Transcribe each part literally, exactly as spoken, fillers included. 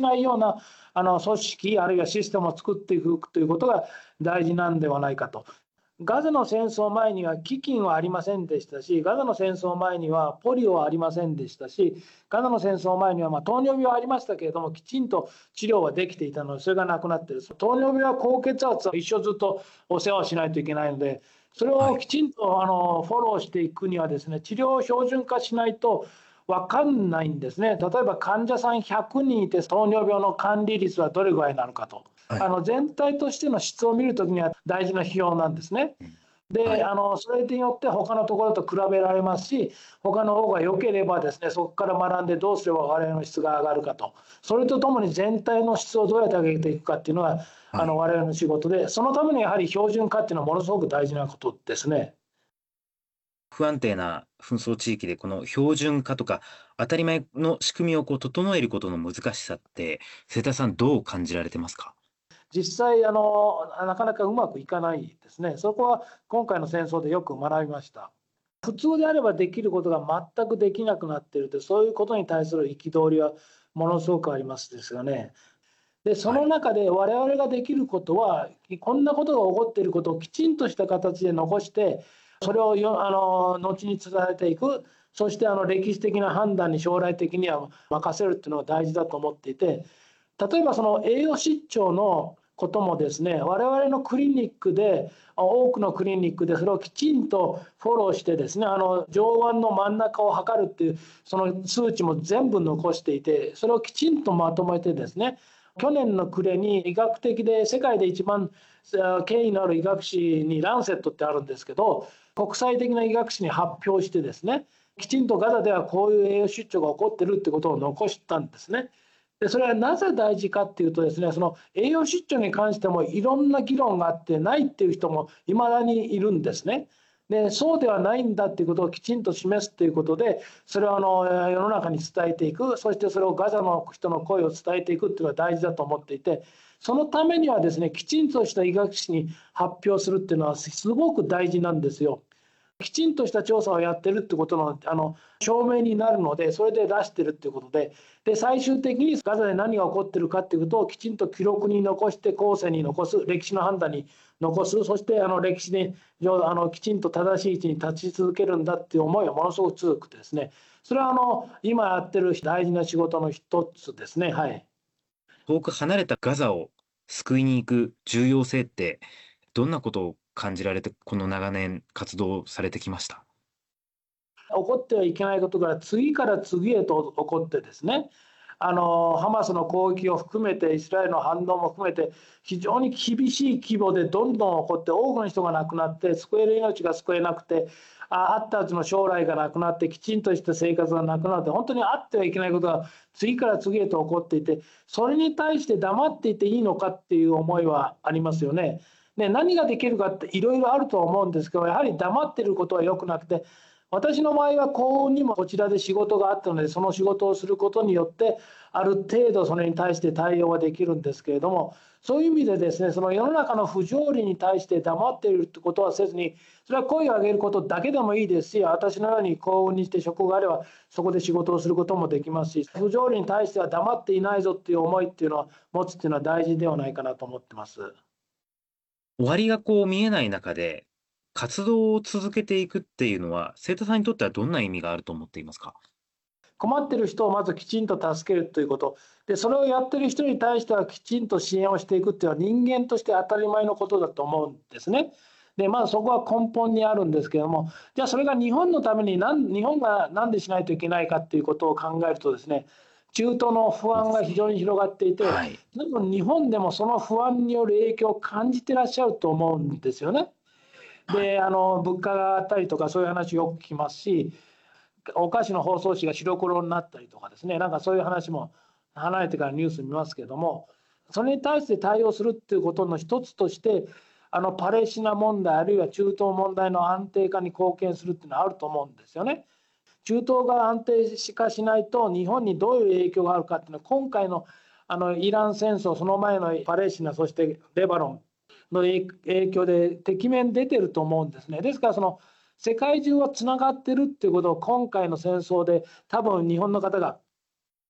しないようなあの組織あるいはシステムを作っていくということが大事なんではないかと。ガザの戦争前には飢饉はありませんでしたし、ガザの戦争前にはポリオはありませんでしたし、ガザの戦争前にはまあ糖尿病はありましたけれども、きちんと治療はできていたので、それがなくなっている。糖尿病は高血圧は一生ずっとお世話をしないといけないので、それをきちんとあのフォローしていくにはですね、治療を標準化しないと分かんないんですね。例えば患者さんひゃくにんいて糖尿病の管理率はどれぐらいなのかと。 はい、 あの全体としての質を見るときには大事な指標なんですね。で、 はい、 あのそれによって他のところと比べられますし、他の方が良ければですね、そこから学んでどうすれば我々の質が上がるかと、それとともに全体の質をどうやって上げていくかっていうのがあはい。 の我々の仕事で、そのためにやはり標準化っていうのはものすごく大事なことですね。 不安定な紛争地域でこの標準化とか当たり前の仕組みをこう整えることの難しさって、瀬田さんどう感じられてますか？ 実際あのなかなかうまくいかないですね。そこは今回の戦争でよく学びました。普通であればできることが全くできなくなっていると、そういうことに対する憤りはものすごくありますですがね。で、そはい、 の中で我々ができることは、こんなことが起こっていることをきちんとした形で残して、それをよあの後に伝えていく、そしてあの歴史的な判断に将来的には任せるっていうのが大事だと思っていて、例えばその栄養失調のこともですね、我々のクリニックで、多くのクリニックでそれをきちんとフォローしてですね、あの上腕の真ん中を測るっていうその数値も全部残していて、それをきちんとまとめてですね、去年の暮れに医学的で世界で一番権威のある医学誌にランセットってあるんですけど、国際的な医学誌に発表してですね、きちんとガザではこういう栄養失調が起こってるってことを残したんですね。でそれはなぜ大事かっていうとですね、その栄養失調に関してもいろんな議論があって、ないっていう人もいまだにいるんですね。でそうではないんだっていうことをきちんと示すということで、それをあの世の中に伝えていく、そしてそれをガザの人の声を伝えていくっていうのは大事だと思っていて、そのためにはですね、きちんとした医学誌に発表するっていうのはすごく大事なんですよ。きちんとした調査をやってるってことのあの証明になるので、それで出してるっていうことで、で最終的にガザで何が起こってるかっていうことをきちんと記録に残して、後世に残す、歴史の判断に残す、そしてあの歴史にあのきちんと正しい位置に立ち続けるんだっていう思いはものすごく強くてですね、それはあの今やってる大事な仕事の一つですね。はい。 遠く離れたガザを救いに行く重要性って、どんなことを感じられて、この長年活動されてきました？ 起こってはいけないことが次から次へと起こってですね、あのハマスの攻撃を含めてイスラエルの反応も含めて非常に厳しい規模でどんどん起こって、多くの人が亡くなって、救える命が救えなくて、ああったうちの将来がなくなって、きちんとした生活がなくなって、本当にあってはいけないことが次から次へと起こっていて、それに対して黙っていていいのかっていう思いはありますよね。で何ができるかっていろいろあると思うんですけど、やはり黙っていることは良くなくて、私の場合は幸運にもこちらで仕事があったので、その仕事をすることによってある程度それに対して対応はできるんですけれども、そういう意味でですね、その世の中の不条理に対して黙っているってことはせずに、それは声を上げることだけでもいいですし、私のように幸運にして職があればそこで仕事をすることもできますし、不条理に対しては黙っていないぞっていう思いっていうのは持つっていうのは大事ではないかなと思ってます。 終わりがこう見えない中で、活動を続けていくっていうのは、生徒さんにとってはどんな意味があると思っていますか？ 困ってる人をまずきちんと助けるということで、それをやってる人に対してはきちんと支援をしていくっていうのは人間として当たり前のことだと思うんですね。でまあそこは根本にあるんですけども、じゃあそれが日本のために何日本が何でしないといけないかっていうことを考えるとですね、中東の不そうで安がすね。 非常に広がっていて、 はい。 多分日本でもその不安による影響を感じてらっしゃると思うんですよね。 はい。 であの物価が上がったりとかそういう話よく聞きますし、お菓子の包装紙が白黒になったりとかですね、なんかそういう話も離れてからニュース見ますけども、それに対して対応するっていうことの一つとして、あのパレスチナ問題あるいは中東問題の安定化に貢献するっていうのはあると思うんですよね。中東が安定化しないと日本にどういう影響があるかっていうのは、今回のあのイラン戦争、その前のパレスチナ、そしてレバノンの影響でてきめん出てると思うんですね。ですからその世界中はつながってるっていうことを今回の戦争で多分日本の方が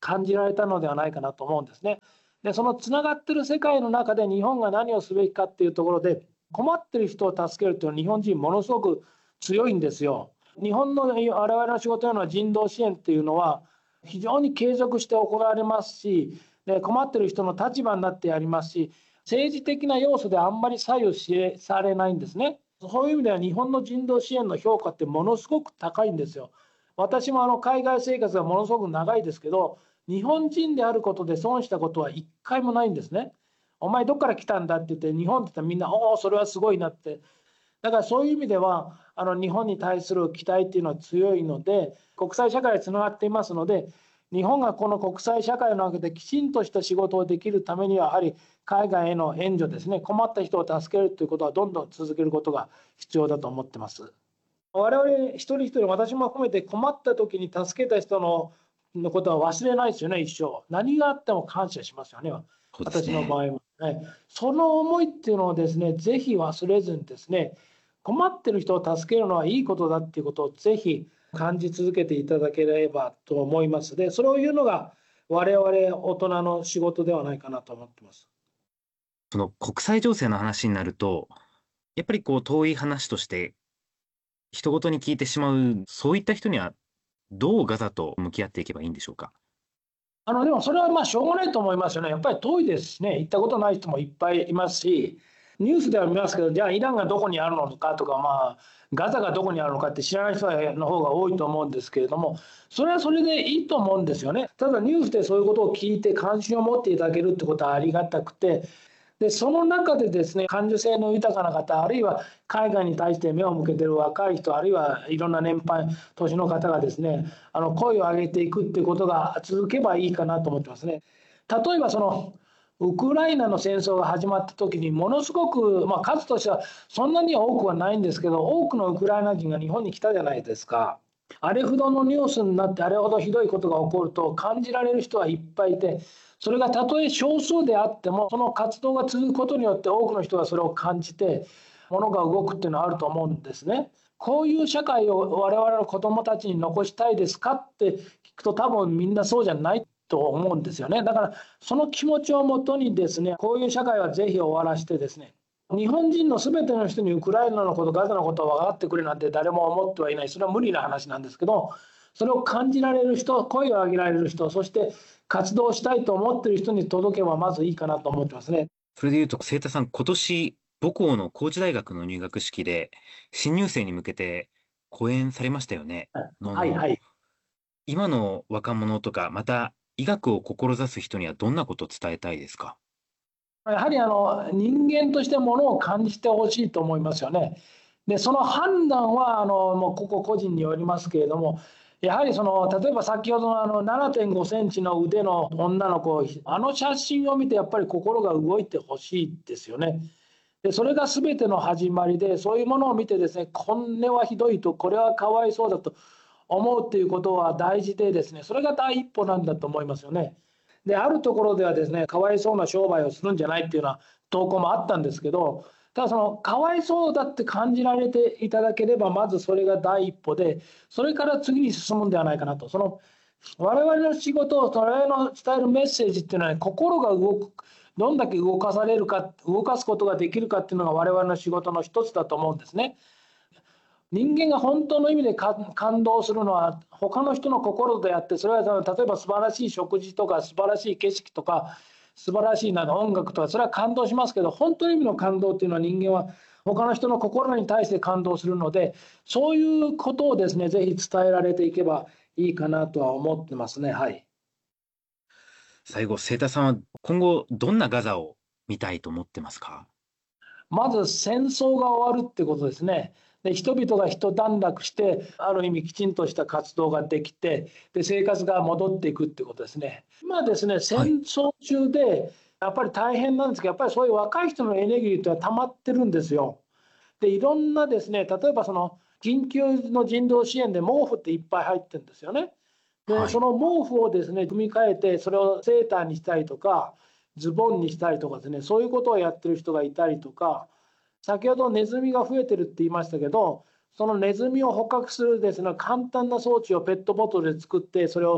感じられたのではないかなと思うんですね。で、そのつながってる世界の中で日本が何をすべきかっていうところで、困ってる人を助けるというのは日本人ものすごく強いんですよ。日本の我々の仕事のような人道支援っていうのは非常に継続して行われますし、で困ってる人の立場になってやりますし、政治的な要素であんまり左右しされないんですね。そういう意味では日本の人道支援の評価ってものすごく高いんですよ。私もあの海外生活がものすごく長いですけど、日本人であることで損したことは一回もないんですね。お前どっから来たんだって言って日本って言ったらみんなおおそれはすごいなって。だからそういう意味ではあの日本に対する期待っていうのは強いので、国際社会でつながっていますので、日本がこの国際社会の中できちんとした仕事をできるためにはやはり海外への援助ですね、困った人を助けるということはどんどん続けることが必要だと思ってます。我々一人一人、私も含めて困った時に助けた人ののことは忘れないですよね、一生。何があっても感謝しますよね、 そうです私の場ね。 合も。はい、その思いっていうのをですね、ぜひ忘れずにですね、困ってる人を助けるのはいいことだっていうことをぜひ感じ続けていただければと思います。で、それを言うのが我々大人の仕事ではないかなと思ってます。 その国際情勢の話になると、やっぱりこう遠い話として人事に聞いてしまう、そういった人にはどうガザと向き合っていけばいいんでしょうか？ あのでもそれはまあしょうがないと思いますよね。やっぱり遠いですしね、行ったことない人もいっぱいいますし、ニュースでは見ますけど、じゃあイランがどこにあるのかとか、まあ、ガザがどこにあるのかって知らない人の方が多いと思うんですけれども、それはそれでいいと思うんですよね。ただニュースでそういうことを聞いて関心を持っていただけるってことはありがたくて、でその中でですね、感受性の豊かな方、あるいは海外に対して目を向けている若い人、あるいはいろんな年配、年の方がですね、あの声を上げていくっていうことが続けばいいかなと思ってますね。例えばそのウクライナの戦争が始まった時にものすごく、まあ、数としてはそんなには多くはないんですけど、多くのウクライナ人が日本に来たじゃないですか。あれほどのニュースになってあれほどひどいことが起こると感じられる人はいっぱいいて、それがたとえ少数であってもその活動が続くことによって多くの人がそれを感じて物が動くっていうのはあると思うんですね。こういう社会を我々の子どもたちに残したいですかって聞くと多分みんなそうじゃないと思うんですよね。だからその気持ちをもとにですね、こういう社会はぜひ終わらせてですね、日本人のすべての人にウクライナのこと、ガザのことを分かってくれなんて誰も思ってはいない、それは無理な話なんですけど、それを感じられる人、声を上げられる人、そして活動したいと思っている人に届けばまずいいかなと思ってますね。 それでいうと、清田さん、今年、母校の高知大学の入学式で、新入生に向けて講演されましたよね。あの、 はいはい。 今の若者とか、また医学を志す人にはどんなことを伝えたいですか？ やはりあの人間としてものを感じてほしいと思いますよね。で、その判断はあのもうここ個人によりますけれども、やはりその例えば先ほどのあのななてんごセンチの腕の女の子、あの写真を見てやっぱり心が動いてほしいですよね。で、それが全ての始まりで、そういうものを見てですね、これはひどいと、これはかわいそうだと思うっていうことは大事でですね、それが第一歩なんだと思いますよね。で、あるところではですね、かわいそうな商売をするんじゃないっていうような投稿もあったんですけど、ただそのかわいそうだって感じられていただければ、まずそれが第一歩で、それから次に進むんではないかなと。その我々の仕事を我々の伝えるメッセージっていうのは、ね、心が動く、どんだけ動かされるか、動かすことができるかっていうのが我々の仕事の一つだと思うんですね。人間が本当の意味で感動するのは他の人の心であって、それは例えば素晴らしい食事とか素晴らしい景色とか素晴らしいなんか音楽とか、それは感動しますけど、本当の意味の感動っていうのは人間は他の人の心に対して感動するので、そういうことをですね、ぜひ伝えられていけばいいかなとは思ってますね。はい。 最後、清田さんは今後、どんなガザを見たいと思ってますか？ まず戦争が終わるってことですね。で、人々が一段落して、ある意味きちんとした活動ができて、で生活が戻っていくってことですね。今ですね、 はい。 戦争中でやっぱり大変なんですけど、やっぱりそういう若い人のエネルギーっていうのは溜まってるんですよ。で、いろんなですね、例えばその緊急の人道支援で毛布っていっぱい入ってるんですよね。で、 はい。 その毛布をですね、組み替えて、それをセーターにしたりとか、ズボンにしたりとかですね、そういうことをやってる人がいたりとか、先ほどネズミが増えてるって言いましたけど、そのネズミを捕獲するですね、簡単な装置をペットボトルで作って、それを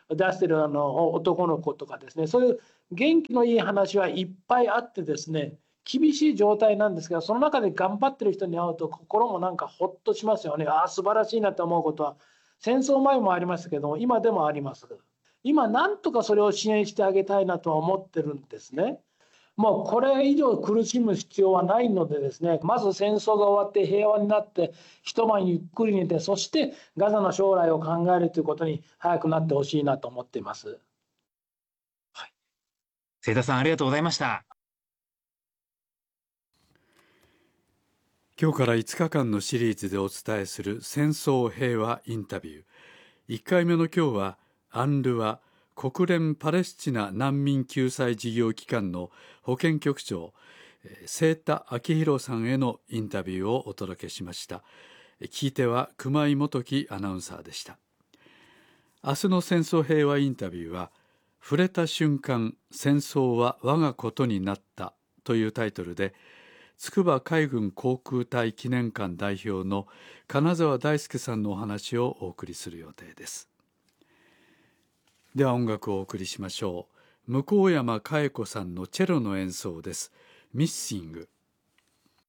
出してるあの男の子とかですね、そういう元気のいい話はいっぱいあってですね、厳しい状態なんですけど、その中で頑張ってる人に会うと心もなんかほっとしますよね。ああ、素晴らしいなと思うことは戦争前もありましたけども、今でもあります。今なんとかそれを支援してあげたいなとは思ってるんですね。もうこれ以上苦しむ必要はないのでですね、まず戦争が終わって平和になって、一晩ゆっくり寝て、そしてガザの将来を考えるということに早くなってほしいなと思っています。 はい。清田さん、ありがとうございました。 今日からいつかかんのシリーズでお伝えする戦争平和インタビュー。いっかいめの今日は、アンルワ国連パレスチナ難民救済事業機関の保健局長、清田明宏さんへのインタビューをお届けしました。聞いては熊井元樹アナウンサーでした。明日の戦争平和インタビューは、触れた瞬間戦争は我がことになったというタイトルで、筑波海軍航空隊記念館代表の金沢大輔さんのお話をお送りする予定です。では音楽をお送りしましょう。向山佳恵子さんのチェロの演奏です。ミッシング。